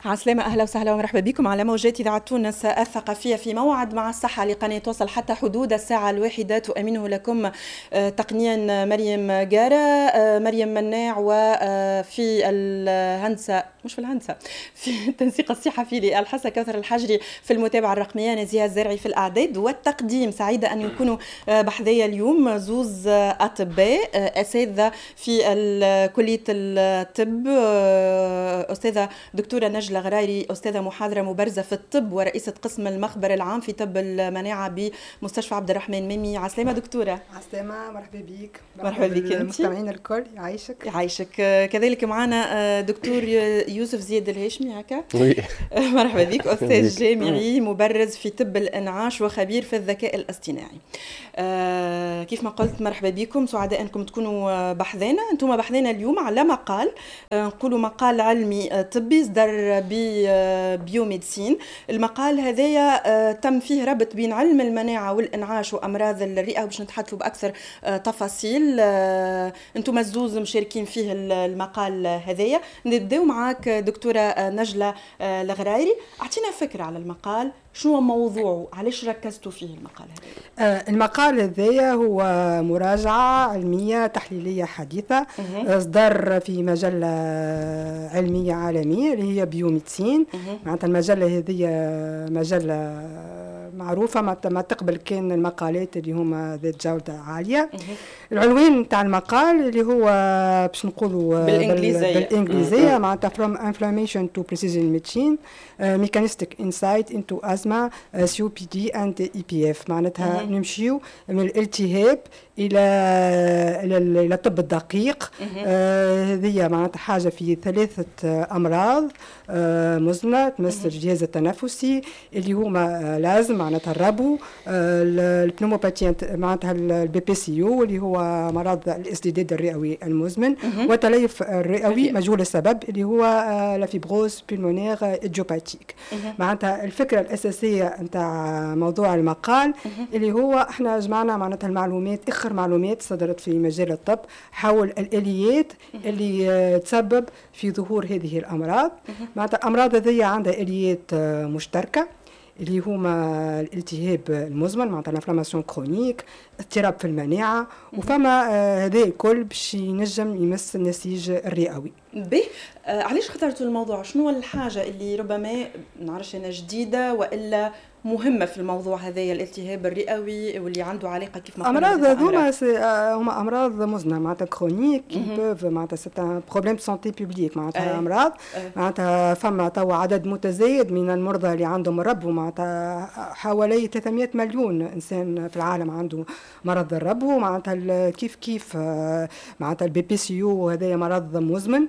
عسلامة، أهلا وسهلا ومرحبا بكم على موجات إذاعة تونس الثقافية في موعد مع الصحة لقناة توصل حتى حدود الساعة 1. تؤمنه لكم تقنيا مريم جارة، مريم مناع، وفي الهندسة مش في الهندسة في التنسيق الصحفي للحصة كوثر الحجري، في المتابعة الرقمية نزيهة الزارعي، في الأعداد والتقديم. سعيدة أن يكونوا بحذايا اليوم زوز أطباء أساتذة في كلية الطب، أستاذة دكتورة نجلة غرايري، أستاذة محاضرة مبرزة في الطب ورئيسة قسم المخبر العام في طب المناعة بمستشفى عبد الرحمن ميمي. عسلامة دكتورة. عسلامة، مرحبا بك. مرحبا بك المستمعين الكل، يعيشك. يعيشك. كذلك معنا دكتور يوسف زياد الهاشمي. هكا مرحبا بك، أستاذ جامعي مبرز في طب الإنعاش وخبير في الذكاء الاصطناعي. كيف ما قلت مرحبا بكم، سعداء أنكم تكونوا بحذانا. أنتم بحذانا اليوم على مقال، نقولوا مقال علمي طبي صدر بيوميدسين. المقال هذايا تم فيه ربط بين علم المناعة والإنعاش وأمراض الرئة، باش نتحدثوا بأكثر تفاصيل. أنتم الزوز مشاركين فيه المقال هذايا. نبداو معاك دكتورة نجلة الغرايري، أعطينا فكرة على المقال، شنو موضوعه، علاش ركزتوا فيه المقال هذا؟ المقال هذايا هو مراجعة علمية تحليلية حديثة، صدر في مجلة علمية عالمية اللي هي بيوميدسين. معناتها المجلة هذه مجلة معروفة، ما تقبل كان المقالات اللي هما ذات جودة عالية. العنوان نتاع المقال اللي هو باش نقولوا بالإنجليزية معناتها From Inflammation to Precision Medicine Mechanistic Insight into Asthma COPD and EPF. معناتها نمشيو من الالتهاب إلى الطب الدقيق. هذه معناتها حاجة في 3 أمراض مزمنة تمس الجهاز التنفسي، اللي هما لازم معناتها الربو، البنوموباتيا معناتها البي بي سي يو اللي هو مرض الاسداد الرئوي المزمن، والتليف الرئوي مجهول السبب اللي هو لافيبروز بولمونير ايديوباتيك. معناتها الفكرة الأساسية نتاع موضوع المقال اللي هو احنا جمعنا معناتها المعلومات، اخر معلومات صدرت في مجال الطب حول الآليات اللي تسبب في ظهور هذه الأمراض. معناتها الأمراض هذه عندها آليات مشتركة اللي هما الالتهاب المزمن معناتها الانفلاماسيون كرونيك، اضطراب في المناعة، وفما هذا الكل باش ينجم يمس النسيج الرئوي. به علاش اخترتوا الموضوع؟ شنو الحاجة اللي ربما نعرفش أنا جديدة وإلا مهمة في الموضوع هذايا، الالتهاب الرئوي واللي عنده علاقة كيف ما قلنا أمراض هما أمراض مزمنة معناتها كرونيك بوف معناتها سي ان بروبليم سانتي بوبليك. معناتها أمراض معناتها فما توا عدد متزايد من المرضى اللي عندهم الربو، معناتها حوالي 300 مليون إنسان في العالم عنده مرض الربو. معناتها كيف معناتها البي بي سي يو هذايا مرض مزمن،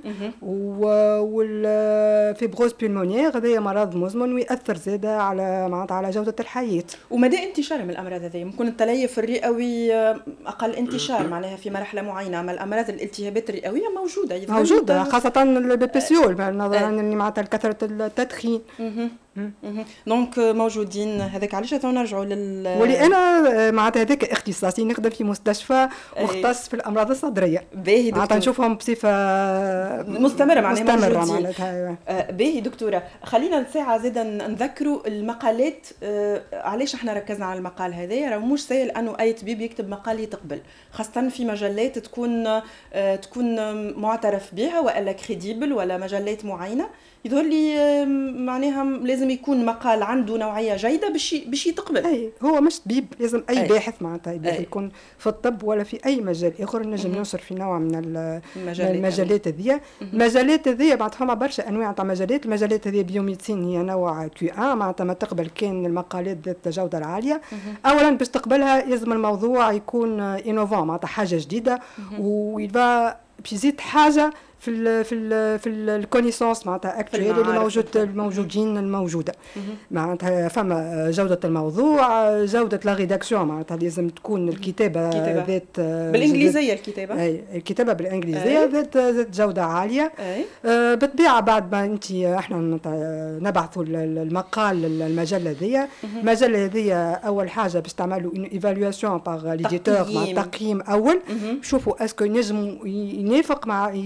والفيبروز بولمونير هذايا مرض مزمن ويأثر زاده على معناتها على جودة الحياة. ومدى انتشار من الأمراض هذه؟ ممكن التليف الرئوي أقل انتشار معناها في مرحلة معينة، أما الأمراض الالتهابات الرئوية موجودة خاصة البيبسيول نظرا معناتها كثرة التدخين. دونك موجودين. هذاك علاش نرجعوا ولي انا معناتها هذاك اختصاصي، نخدم في مستشفى مختص في الامراض الصدريه. باهي معناتها نشوفهم بصفه مستمره معناتها. باهي دكتوره، خلينا ساعه زاده نذكروا المقالات. علاش احنا ركزنا على المقال هذا؟ راه مش سهل انه اي طبيب يكتب مقال يتقبل، خاصه في مجلات تكون معترف بها والا كريديبل، ولا مجلات معينه. يظهر لي معناها لازم يكون مقال عنده نوعية جيدة باش يتقبل. أي هو مش طبيب، لازم أي باحث معناتها يكون في الطب ولا في أي مجال آخر نجم ينشر في نوع من المجالات هذه. المجالات هذه بعد فما برشا أنواع تاع مجالات. المجالات هذه بيوميدسين هي نوع كيو 1 معناتها ما تقبل كان المقالات ذات الجودة العالية. أولا باش تقبلها لازم الموضوع يكون إنوفون معناتها حاجة جديدة، ويبقى بيزيد حاجة في الكونيسانس معناتها اكتويل اللي موجودين الموجوده. معناتها فما جوده الموضوع، جوده لا ريداكسيون معناتها لازم تكون الكتابه ذات بالانجليزيه، الكتابه بالانجليزيه ذات جوده عاليه. بالطبيعه بعد ما انت احنا نبعثوا المقال المجله هذه. المجله هذه اول حاجه باش تعملوا ايفالواسيون باغ ليديتور مع تقييم اول، شوفوا اسكو ينجم يوافق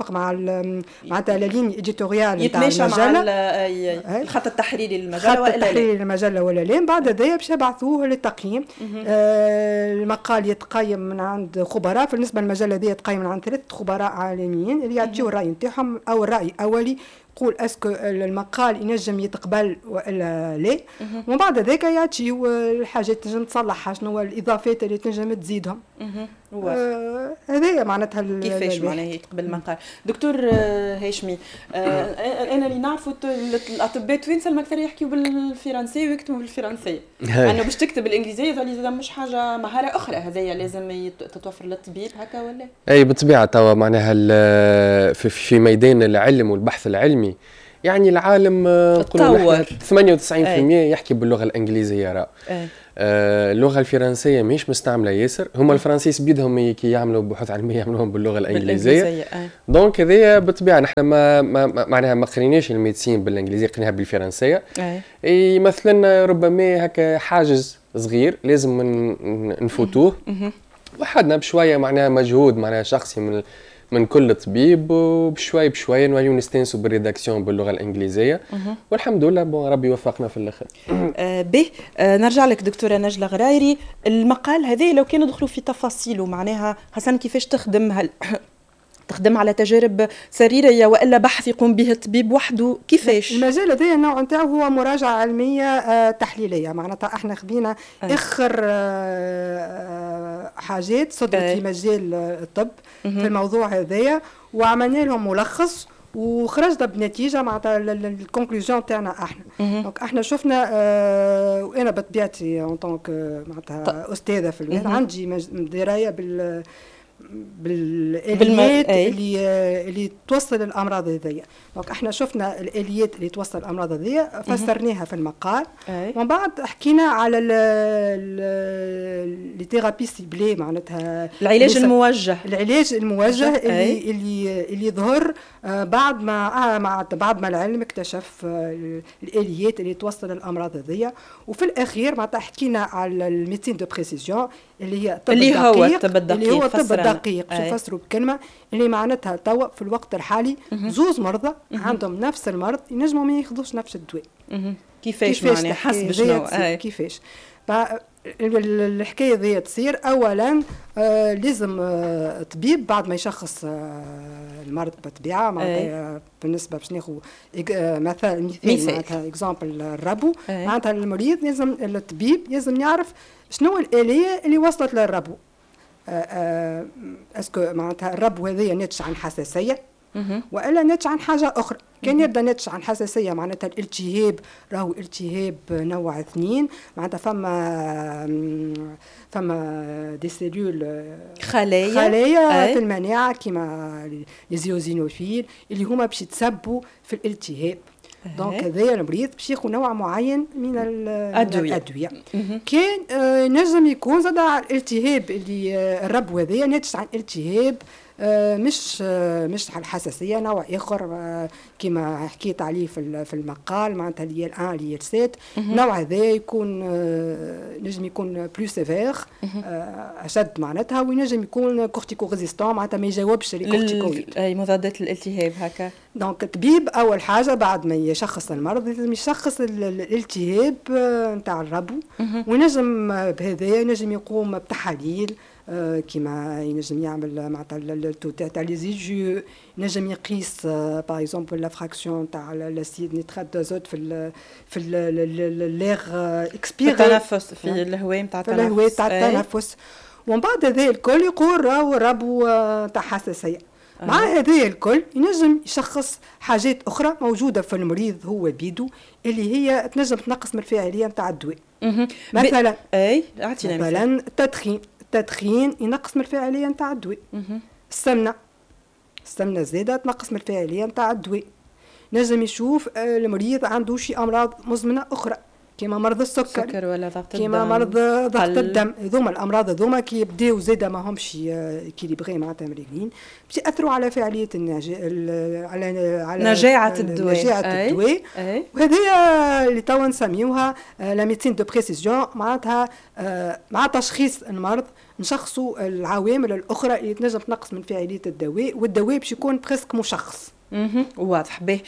يتوافق مع معناتها لا لين اديتوريال نتاع المجله، يتماشى مع الخط التحريري للمجله ولا لا؟ التحريري للمجله ولا لا. بعد هذايا باش يبعثوه للتقييم. المقال يتقيم من عند خبراء، بالنسبه للمجله هذه يتقيم من عند 3 خبراء عالميين اللي يعطيو الراي نتاعهم، او الراي الاولي يقول اسكو المقال ينجم يتقبل والا لا، ومن بعد ذاك يعطيو الحاجات تنجم تصلحها، شنو الاضافات اللي تنجم تزيدهم. هذايا معناتها كيفاش معناها يتقبل المقال. دكتور هاشمي، انا اللي نعرفه الاطباء التوانسه المكثر يحكيوا بالفرنسي ويكتبوا بالفرنسيه، انه باش تكتب الانجليزيه هذه مش حاجه مهاره اخرى، هذايا لازم تتوفر للطبيب هكا ولا؟ اي بالطبيعه توا معناها في ميدان العلم والبحث العلمي يعني العالم تطور 98% يحكي باللغه الانجليزيه راه. اللغه الفرنسيه مش مستعمله ياسر، هما الفرنسيس بيدهم كي يعملوا بحوث علميه يعملوهم باللغه الانجليزيه. دونك هذيا بالطبيعه نحن ما معناها ما قريناش الميديسين بالانجليزيه، قريناها بالفرنسيه. يمثل لنا ربما هكا حاجز صغير لازم نفوتوه وحدنا بشويه معناها مجهود معناها شخصي من كل طبيب، وبشوي بشوي نوليو نستانسوا بالريداكسيون باللغه الانجليزيه، والحمد لله ربي وفقنا في الاخر. نرجع لك دكتوره نجلة غرايري، المقال هذا لو كانوا دخلوا في تفاصيله معناها حسن كيفاش تخدم، تخدم على تجارب سريريه والا بحث يقوم به الطبيب وحده، كيفاش؟ المجال هذا النوع نتاعو هو مراجعه علميه تحليليه، معناتها احنا خذينا اخر حاجات صدرت في مجال الطب في الموضوع هذايا، وعملنا لهم ملخص وخرجنا بنتيجه معناتها الكونكلوزيون تاعنا احنا. دونك احنا شفنا وانا بطبيعتي اون طونك معناتها استاذه في الولايات عندي درايه بالآليات اللي توصل الأمراض هذيا. دونك احنا شفنا الآليات اللي توصل الأمراض هذيا فسرناها في المقال، ومن بعد حكينا على الثيرابي سيبلي معناتها العلاج الموجه اللي يظهر بعد ما العلم اكتشف الآليات اللي توصل الأمراض هذيا. وفي الأخير معناتها حكينا على الميديسين دو بريسيزيون اللي هو الطب الدقيق باش نفسروا بكلمه اللي معناتها توا في الوقت الحالي زوز مرضى عندهم نفس المرض ينجموا ما ياخذوش نفس الدواء. كيفاش معناها حسب شنو كيفاش الحكايه ذي تصير؟ اولا لازم طبيب بعد ما يشخص المرض بطبيعه معناتها بالنسبه باش ناخذ مثال معناتها اكزامبل الربو، معناتها المريض لازم الطبيب لازم يعرف شنو الآلية اللي وصلت للربو. اسكو معناتها الربو هذايا ناتج عن حساسيه والا ناتج عن حاجه اخرى. كان يبدا ناتج عن حساسيه معناتها الالتهاب راهو التهاب نوع 2 معناتها فما دي سيلول خلايا في المناعه كيما الزيوزينوفيل اللي هما باش يتسبوا في الالتهاب. دونك هذايا المريض باش ياخذ نوع معين من الادويه. كان نجم يكون زاد الالتهاب اللي الربو هذايا ناتج عن التهاب مش على الحساسيه نوع اخر كما حكيت عليه في المقال معناتها اللي هي الان اللي هي السات. نوع هذا يكون نجم يكون بلو سيفير اشد معناتها، وينجم يكون كورتيكو ريزيستون معناتها ما يجاوبش الكورتيكويد اي مضادات الالتهاب هكا. دونك الطبيب اول حاجه بعد ما يشخص المرض لازم يشخص الالتهاب نتاع الربو، وينجم بهذايا ينجم يقوم بتحاليل كيما ينجم يعمل معناتها التو تاع لي زيجو، ينجم يقيس باغ اكزومبل لا فراكسيون تاع الاسيد نيترات دازوت في ليغ اكسبيري التنفس في الهواء نتاع التنفس. ومن بعد هذا الكل يقول راهو ربو تاع حساسيه. مع هذا الكل ينجم يشخص حاجات اخرى موجوده في المريض هو بيدو اللي هي تنجم تنقص من الفاعليه نتاع الدواء. مثلا مثلا التدخين ينقص من الفاعليه نتاع الدواء. السمنه زاده تنقص من الفاعليه نتاع الدواء. نجم يشوف المريض عنده شي امراض مزمنه اخرى كيما مرض السكر ولا ضغط الدم، كيما مرض ضغط الدم. هذوما الامراض هذوما كي يبداو زاده ما همش كيليبغي معناتها مريقين باش ياثروا على فعاليه على نجاعه الدواء. وهذه اللي توا نسميوها لا ميديسين دو بريسيزيون، معناتها مع تشخيص المرض نشخصوا العوامل الاخرى اللي تنجم تنقص من فعاليه الدواء، والدواء باش يكون بريسك مشخص. واضح. به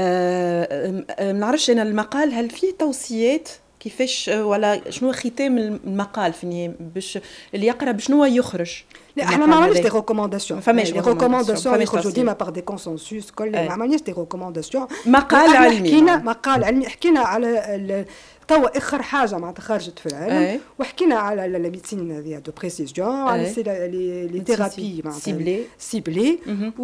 ما نعرفش انا المقال هل فيه توصيات كيفاش ولا شنو ختام المقال في النهايه باش اللي يقرا بشنو يخرج؟ لا احنا ما عملناش دي ريكومونداسيون، فماش لي ريكومونداسيون يخرجوا ديما باغ دي كونسنسوس كل ما عملناش دي ريكومونداسيون. مقال علمي، حكينا مقال علمي، حكينا على توا اخر حاجه معناتها خرجت في العالم، وحكينا على لا ميديسين دو بريسيزيون، على لي ثيرابي معناتها سيبلي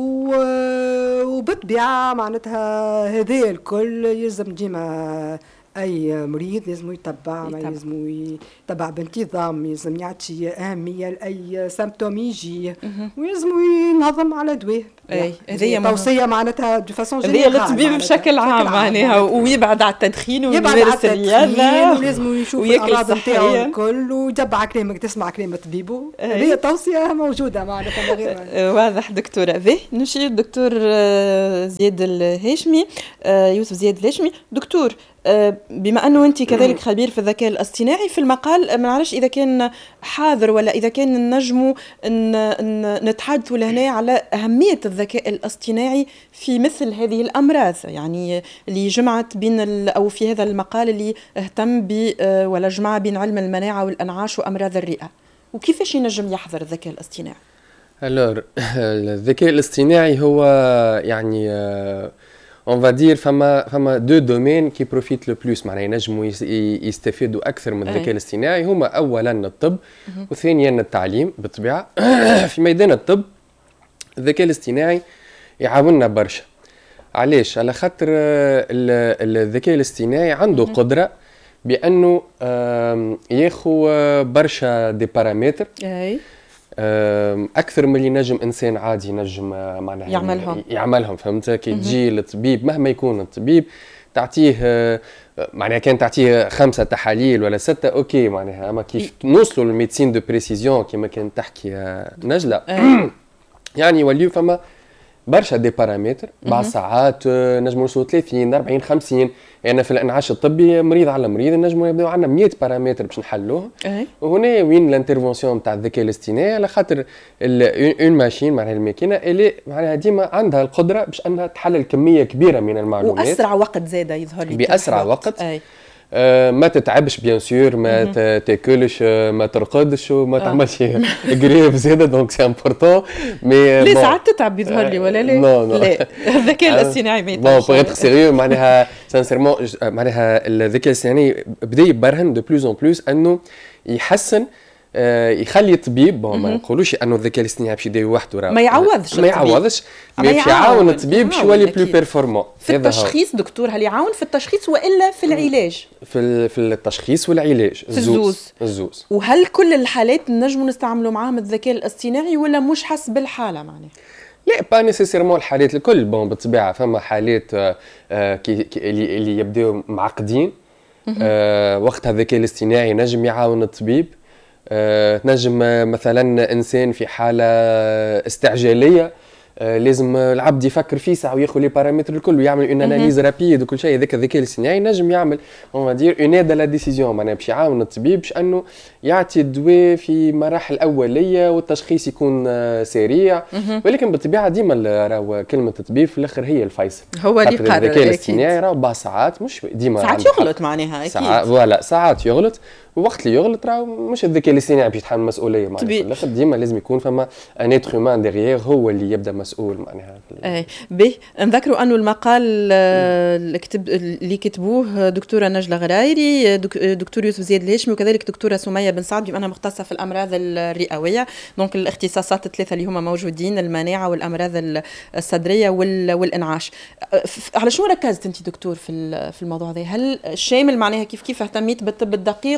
وبالطبيعه معناتها هذا الكل يلزم ديما اي مريض لازم يتبع، ما لازم يتبع بانتظام، لازم يعطي اهميه لاي سيمبتوم يجي، ولازم ينظم على دواء. هذه توصيه معناتها دو فاسون جينيرال للطبيب بشكل عام معناها، ويبعد على التدخين ويمارس الرياضه ولازم يشوف الامراض نتاعو الكل ويتبع كلامك، تسمع كلام طبيبه. هذه توصيه موجوده معناتها غير واضح. دكتوره به نشير الدكتور زياد الهاشمي، يوسف زياد الهاشمي. دكتور، بما أنه أنت كذلك خبير في الذكاء الاصطناعي، في المقال ما نعرفش إذا كان حاضر ولا إذا كان نجموا نتحدثوا لهنا على أهمية الذكاء الاصطناعي في مثل هذه الأمراض، يعني اللي جمعت بين أو في هذا المقال اللي اهتم ولا جمع بين علم المناعة والأنعاش وأمراض الرئة، وكيفاش ينجم يحضر الذكاء الاصطناعي؟ الذكاء الاصطناعي هو يعني on va dire فما دو دومين كي بروفيت لو بلوس، معناها ينجموا يستفيدوا اكثر من الذكاء الاصطناعي. هما اولا الطب، وثانيا التعليم بالطبيعه. في ميدان الطب الذكاء الاصطناعي يعاوننا برشا. علاش؟ على خاطر الذكاء الاصطناعي عنده قدره بانه ياخذ برشا دي بارامتر اكثر من اللي نجم انسان عادي نجم معناها يعملهم. فهمت؟ كي تجي للطبيب مهما يكون الطبيب تعطيه معناها كان تعطيه 5 تحاليل ولا 6 اوكي معناها، اما كيف نوصلوا للميديسين دو بريسيزيون كما كانت تحكي نجلة يعني يوليو فما برشا دي بارامتر. بعض ساعات نجموا نوصلوا 30 40 50. يعني في الانعاش الطبي مريض على مريض نجموا يبداو عندنا 100 بارامتر باش نحلوه. وهنا وين الانترفونسيون تاع الذكاء الاصطناعي، على خاطر اون ماشين معناها الماكينه اللي معناها ديما عندها القدره باش انها تحلل كميه كبيره من المعلومات واسرع وقت زاده يظهر لي باسرع وقت. ما تتعبش بيان سور، ما تاكلش، ما ترقدش، وما تعملش غريف زاده. دونك سي امبورطون. مي لي ساعات تتعب يظهر لي ولا لا؟ لا الذكاء الاصطناعي ما يتعبش. بون بوغ سيريو معناها سانسيرمون معناها الذكاء الاصطناعي بدا يبرهن دو بلوز اون بلوس انه يحسن، يخلي الطبيب ما نقولوش انه الذكاء الاصطناعي باش يدير وحده، ما يعوضش باش يعاون الطبيب باش يولي بلو بيرفورمون في التشخيص. دكتور هل يعاون في التشخيص والا في العلاج؟ في التشخيص والعلاج الزوز. وهل كل الحالات نجموا نستعملوا معاهم الذكاء الاصطناعي ولا مش حسب الحاله معناها؟ لا با نيسيسيرمون الحالات الكل. بون بالطبيعه فما حالات اللي يبداو معقدين، وقتها الذكاء الاصطناعي نجم يعاون الطبيب. نجم مثلا انسان في حاله استعجاليه لازم العبد يفكر فيه ساعه وياخذ لي بارامتر الكل ويعمل اون اناليز رابيد وكل شيء. هذاك الذكاء الاصطناعي نجم يعمل اون دير اون ايد لا ديسيزيون، معناها باش يعاون الطبيب باش انه يعطي الدواء في مراحل اوليه والتشخيص يكون سريع. ولكن بالطبيعه ديما راهو كلمه الطبيب في الاخر هي الفيصل، هو اللي يقرر. الذكاء الاصطناعي راهو بعض ساعات مش ديما ساعات يغلط معناها اكيد. فوالا ساعات يغلط، ووقت اللي يغلط راهو مش الذكاء الاصطناعي باش يتحمل مسؤوليه معناها. في الاخر ديما لازم يكون فما ان اتر هومان ديغيير هو اللي يبدا مسؤول معناها. به نذكروا انه المقال اللي كتبوه دكتوره نجلة غرايري، دكتور يوسف زياد الهاشمي، وكذلك دكتوره سميه بن سعد، بما انها مختصه في الامراض الرئويه. دونك الاختصاصات الثلاثه اللي هما موجودين، المناعه والامراض الصدريه والانعاش. على شنو ركزت انت دكتور في الموضوع هذا؟ هل شامل معناها كيف اهتميت بالطب الدقيق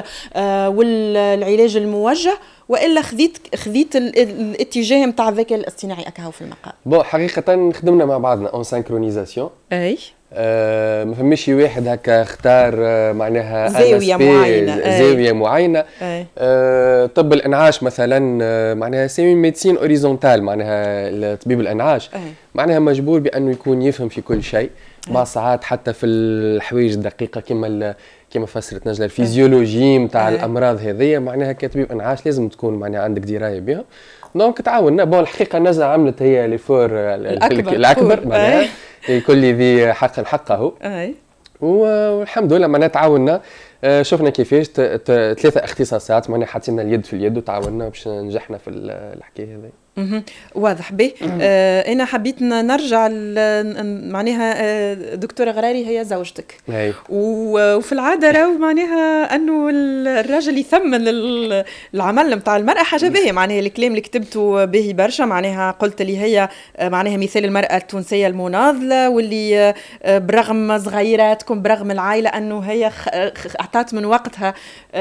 والعلاج الموجه، والا خذيت الاتجاه نتاع الذكاء الاصطناعي اكاو في المقال؟ بون حقيقه خدمنا مع بعضنا اون سانكرونيزاسيون. اي ما فماش واحد هكا اختار معناها زاويه معينه طب الانعاش مثلا معناها سيمي ميديسين اوريزونتال، معناها طبيب الانعاش معناها مجبور بانه يكون يفهم في كل شيء، مع ساعات حتى في الحوايج الدقيقه كما فسرت نجلة الفيزيولوجي نتاع الامراض هذه، معناها كطبيب انعاش لازم تكون معناها عندك درايه بها. دونك تعاوننا بون الحقيقه نجلة عملت هي ليفور الاكبر معناها لكل ذي حق حقه، والحمد لله معناها تعاوننا. شفنا كيفاش 3 اختصاصات معناها حطينا اليد في اليد وتعاوننا باش نجحنا في الحكايه هذه. واضح به. انا حبيت نرجع معناها دكتوره غراري هي زوجتك، وفي العاده راهو معناها انه الراجل يثمن العمل نتاع المراه، حاجه باهيه معناها. الكلام اللي كتبته باهي برشا، معناها قلت لي هي معناها مثال المراه التونسيه المناضله، واللي برغم صغيراتكم برغم العائله انه هي اعطت من وقتها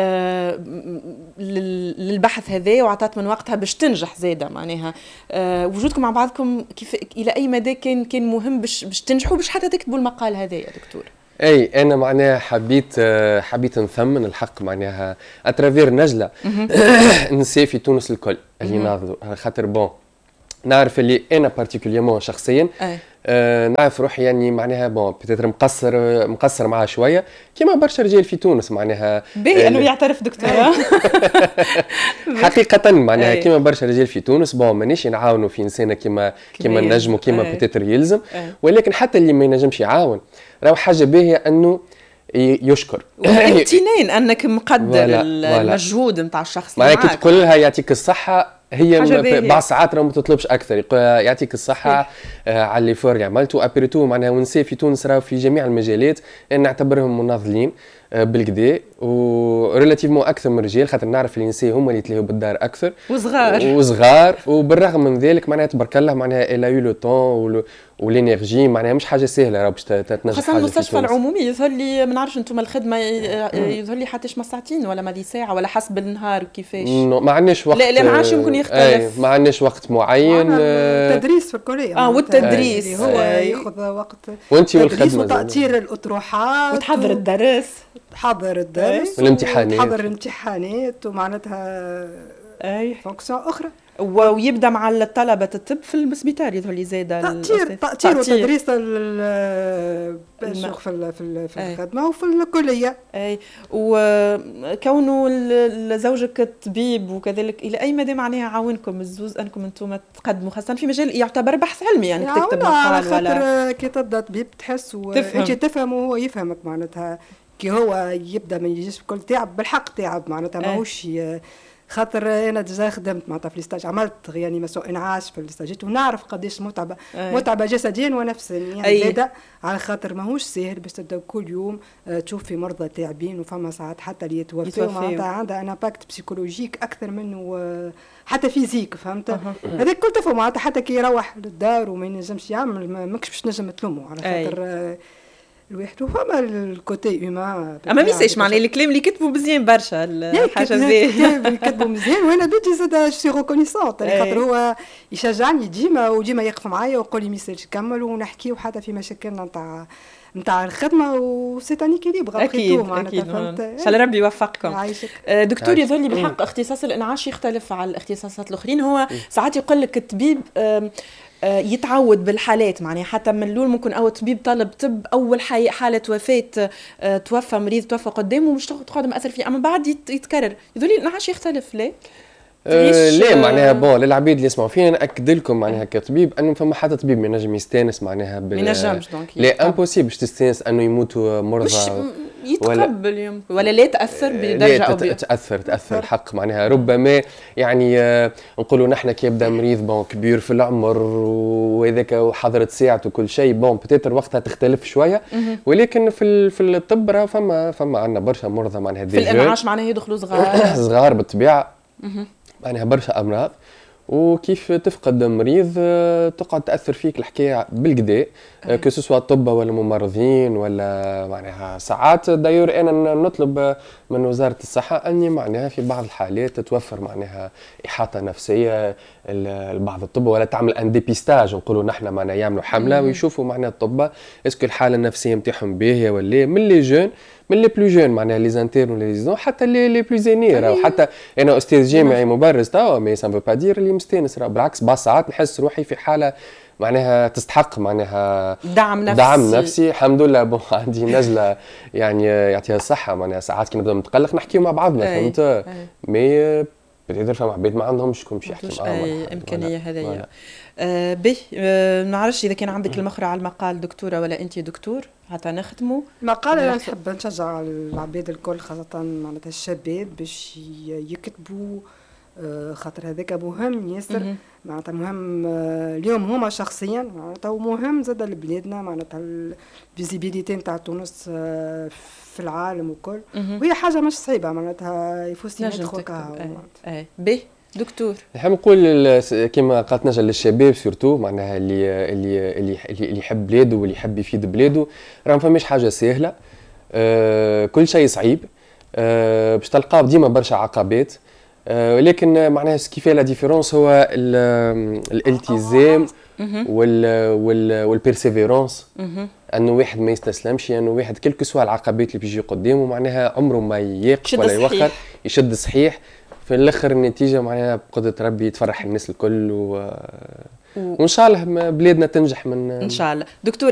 للبحث هذا، وعطت من وقتها باش تنجح زاده. معناها وجودكم مع بعضكم كيف الى اي مدى كان مهم باش تنجحوا باش حتى تكتبوا المقال هذا يا دكتور؟ اي انا معناها حبيت نثمن الحق معناها اترافير نجلة نساء في تونس الكل اللي ناضلوا، خاطر بون نعرف اللي انا بارتيكوليرمون شخصيا نعرف روحي يعني معناها بون بتاتر مقصر معاه شويه كيما برشا رجال في تونس، معناها باهي انه يعترف دكتور حقيقه معناها كيما برشا رجال في تونس بون مانيش نعاونوا في انسانه كيما نجموا كيما بتاتر يلزم، ولكن حتى اللي ما ينجمش يعاون راهو حاجه باهيه انه يشكر امتنان انك مقدر المجهود نتاع الشخص اللي معاك تقولها يعطيك الصحه. هي بعض ساعات راه ما تطلبش اكثر، يقول يعطيك الصحه على اللي فور عملته ابريتو معناها. ونساء في تونس راهو في جميع المجالات نعتبرهم مناضلين بالكدا وريلاتيفمون اكثر من الرجال، خاطر نعرف النساء هما اللي يتلهوا بالدار اكثر وصغار وبالرغم من ذلك معناها تبارك الله معناها الا يو لو طون والانرجي، معناها مش حاجه سهله راه باش تنجح خاصه المستشفى العمومي. يظهر لي ما نعرفش انتم الخدمه يظهر لي حتى ساعتين ولا ما ساعه ولا حسب النهار كيفاش. ما عندناش وقت. لا معاش يمكن يختلف. ما عندناش وقت معين. التدريس في الكليه والتدريس اللي هو ياخذ وقت. وانت والخدمه وتأطير الاطروحات وتحضر الدرس والامتحانات تحضر الامتحانات ومعناتها فونكسيون اخرى. ويبدا مع الطلبه الطب في السبيطار يظهر لي زاده تأطير وتدريس في الخدمه وفي الكليه. اي وكونه زوجك طبيب وكذلك الى اي مدى معناها عاونكم الزوز انكم انتم تقدموا خاصه في مجال يعتبر بحث علمي يعني تكتب مقال ولا خاطر كي تبدا طبيب تحس انت تفهم وهو يفهمك معناتها كي هو يبدا ما يجيش بكل تعب بالحق تعب معناتها ماهوش خاطر انا ديجا خدمت معناتها في الستاج عملت يعني مسوء انعاش في الستاجات ونعرف قداش متعبه جسديا ونفسيا يعني زاده على خاطر ماهوش ساهل باش تبدا كل يوم تشوف في مرضى تعبين وفما ساعات حتى اللي يتوفوا معناتها عندها ان امباكت بسيكولوجيك اكثر منه حتى فيزيك فهمت. هذاك كل تفهم معناتها حتى كي يروح للدار وما ينجمش يعمل ماكش باش نجم تلومه على خاطر الواحد وفما الكوتي هما اما ميساش معناها الكلام اللي كتبوا مزيان برشا الحاجه زي كتبوا مزيان وانا بدي زاد سي ريكونيسونت خاطر هو يشجعني ديما يقف معايا ويقول لي ميساج كمل ونحكيو حتى في مشاكلنا نتاع الخدمه وسي تاني كيليبر اكيد ان شاء الله ربي يوفقكم. دكتور يظهر لي بالحق اختصاص الانعاش يختلف على الاختصاصات الاخرين. هو ساعات يقول لك الطبيب يتعود بالحالات معناها حتى من الاول ممكن او طبيب طالب طب اول حاله وفاه توفى مريض توفى قدامه مش تقعد مأثر فيه اما بعد يتكرر. يقول لي الانعاش يختلف ليه؟ ليه معناها بون للعبيد اللي يسمعوا فينا ناكد لكم معناها كطبيب انه فما حتى طبيب ما ينجم يستانس معناها ما ينجمش دونك لا امبوسيبل باش تستانس انه يموتوا مرضى يتقبل يمكن ولا لا تاثر بدرجه او تاثر الحق معناها ربما يعني نقولوا نحن كي يبدا مريض بون كبير في العمر وهذاك وحضرت ساعته وكل شيء بون بتاتر وقتها تختلف شويه ولكن في الطب راه فما عندنا برشا مرضى معناها في الانعاش معناها يدخلوا صغار بالطبيعه معناها برشا امراض وكيف تفقد مريض تقعد تاثر فيك الحكايه بالكدا كو سوسوا طب ولا ممرضين ولا معناها ساعات دايور انا نطلب من وزاره الصحه اني معناها في بعض الحالات تتوفر معناها احاطه نفسيه لبعض الطب ولا تعمل ان ديبيستاج نقولوا نحن معناها يعملوا حمله ويشوفوا معناها الطب اسكو الحاله النفسيه نتاعهم باهيه ولا من لي جون من لي بلو جون معناها لي زانتيرن ولا لي زون حتى لي بلو زيني راهو حتى انا استاذ جامعي مبرز توا مي سان فو با دير اللي مستانس راهو بالعكس بعض ساعات نحس روحي في حاله معناها تستحق معناها دعم نفسي الحمد لله عندي نزله يعني يعطيها الصحه معناها ساعات كي نبدا متقلق نحكيو مع بعضنا فهمت مي بتقدر فما عباد ما عندهمش كون باش يحكي معاهم امكانيه هذيا به ما نعرفش اذا كان عندك المخرج على المقال دكتوره ولا انت دكتور حتى نخدموا مقال. انا نحب نشجع العباد الكل خاصه معناتها الشباب باش يكتبوا خاطر هذاك مهم ياسر معناتها مهم اليوم هما شخصيا معناتها ومهم زاد لبلادنا معناتها الفيزيبيليتي نتاع تونس في العالم وكل وهي حاجه مش صعيبه معناتها يفوسي ندخل به دكتور نحب نقول كما قالت نجا للشباب سورتو معناها اللي يحب بلاده واللي يحب يفيد بلاده راه ما فماش حاجه سهله كل شيء صعيب باش تلقاو ديما برشا عقبات ولكن معناها كيف لا ديفيرونس هو الالتزام والبيرسيفيرونس انه واحد ما يستسلمش انه واحد كل سوا العقبات اللي بيجي قدامه معناها عمره ما ييقف ولا يوخر يشد صحيح في الاخر النتيجه معناها بقدره ربي تفرح الناس الكل وان شاء الله بلادنا تنجح من ان شاء الله. دكتور